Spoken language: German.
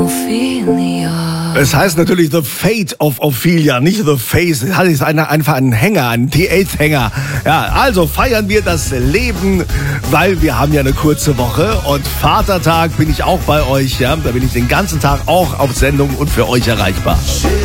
Ophelia. Es heißt natürlich The Fate of Ophelia, nicht The Face. Das ist einfach ein Hänger, ein Diäthänger. Ja, also feiern wir das Leben, weil wir haben ja eine kurze Woche und Vatertag bin ich auch bei euch. Ja, da bin ich den ganzen Tag auch auf Sendung und für euch erreichbar.